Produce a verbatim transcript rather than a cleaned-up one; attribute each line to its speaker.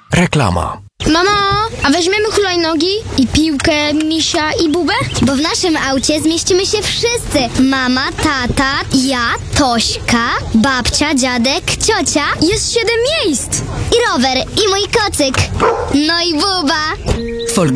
Speaker 1: Reklama.
Speaker 2: Mamo, a weźmiemy hulajnogi i piłkę, misia i bubę?
Speaker 3: Bo w naszym aucie zmieścimy się wszyscy. Mama, tata, ja, Tośka, babcia, dziadek, ciocia
Speaker 2: Jest siedem miejsc!
Speaker 3: i rower, i mój kocyk. No i buba.